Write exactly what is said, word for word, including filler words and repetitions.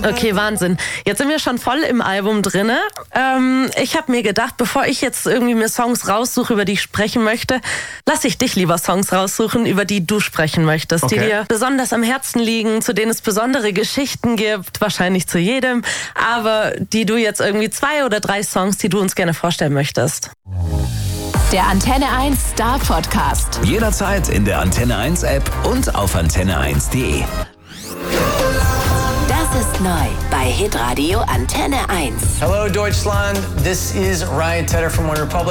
Okay, Wahnsinn. Jetzt sind wir schon voll im Album drinne. Ähm, ich habe mir gedacht, bevor ich jetzt irgendwie mir Songs raussuche, über die ich sprechen möchte, lass ich dich lieber Songs raussuchen, über die du sprechen möchtest, okay, die dir besonders am Herzen liegen, zu denen es besondere Geschichten gibt, wahrscheinlich zu jedem, aber die du jetzt irgendwie zwei oder drei Songs, die du uns gerne vorstellen möchtest. Der Antenne eins Star Podcast. Jederzeit in der Antenne eins App und auf antenne eins punkt de. Das ist neu bei Hitradio Antenne eins. Hello Deutschland, this is Ryan Tedder from OneRepublic.